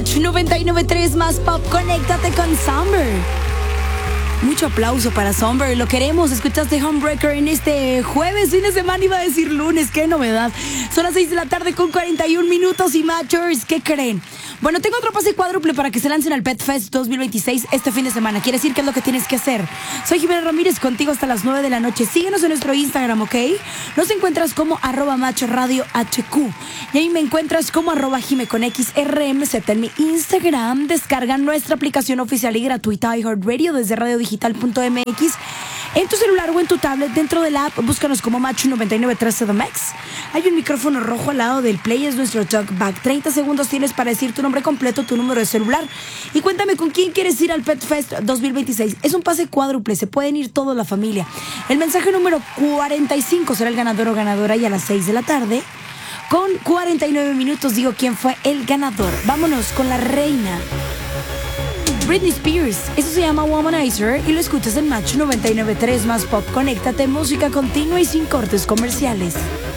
Match 99.3 más pop. Conéctate con Summer. Mucho aplauso para Summer, lo queremos. Escuchaste Homebreaker en este jueves, fin de semana, iba a decir lunes, qué novedad. Son las 6 de la tarde con 41 minutos y Matchers, ¿qué creen? Bueno, tengo otro pase cuádruple para que se lancen al Pet Fest 2026 este fin de semana. Quiere decir qué es lo que tienes que hacer. Soy Jimena Ramírez, contigo hasta las 9 de la noche. Síguenos en nuestro Instagram, ¿ok? Nos encuentras como @MatchRadioHQ. Y ahí me encuentras como @JimeConXRMZ en mi Instagram. Descarga nuestra aplicación oficial y gratuita iHeartRadio desde radiodigital.mx. En tu celular o en tu tablet, dentro de la app, búscanos como Match 99.3 CDMX. Hay un micrófono rojo al lado del play, es nuestro talkback. 30 segundos tienes para decir tu nombre completo, tu número de celular. Y cuéntame con quién quieres ir al Pet Fest 2026. Es un pase cuádruple, se pueden ir toda la familia. El mensaje número 45 será el ganador o ganadora y a las 6 de la tarde, con 49 minutos, digo quién fue el ganador. Vámonos con la reina Britney Spears. Eso se llama Womanizer y lo escuchas en Match 99.3 más pop. Conéctate, música continua y sin cortes comerciales.